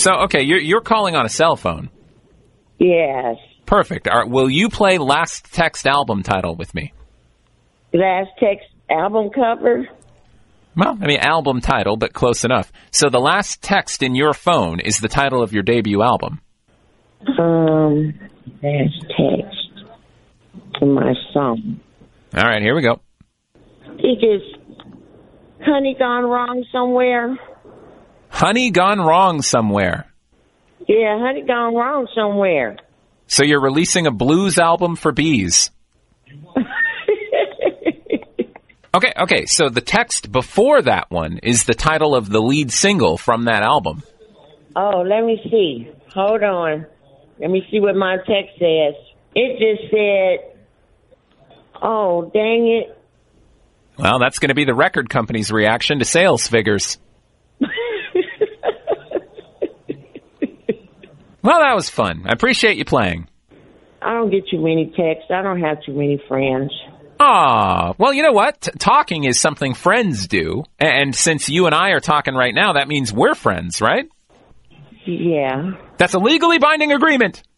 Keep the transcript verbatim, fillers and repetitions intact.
So, okay, you're, you're calling on a cell phone. Yes. Perfect. All right, will you play Last Text album title with me? Last Text album cover? Well, I mean, album title, but close enough. So the last text in your phone is the title of your debut album. Um, last text to my song. All right, here we go. It is Honey Gone Wrong Somewhere. Honey Gone Wrong Somewhere. Yeah, Honey Gone Wrong Somewhere. So you're releasing a blues album for bees. Okay, okay, so the text before that one is the title of the lead single from that album. Oh, let me see. Hold on. Let me see what my text says. It just said, oh, dang it. Well, that's going to be the record company's reaction to sales figures. Well, that was fun. I appreciate you playing. I don't get too many texts. I don't have too many friends. Ah, well, you know what? T- talking is something friends do. And since you and I are talking right now, that means we're friends, right? Yeah. That's a legally binding agreement.